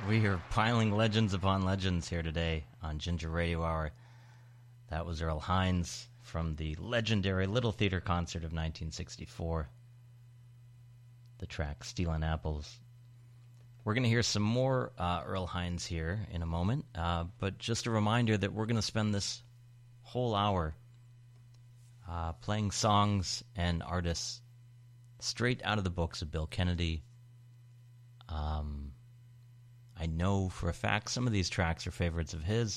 We are piling legends upon legends here today on Ginger Radio Hour. That was Earl Hines from the legendary Little Theater concert of 1964. The track Stealin' Apples. We're going to hear some more Earl Hines here in a moment, but just a reminder that we're going to spend this whole hour playing songs and artists straight out of the books of Bill Kennedy. I know for a fact some of these tracks are favorites of his.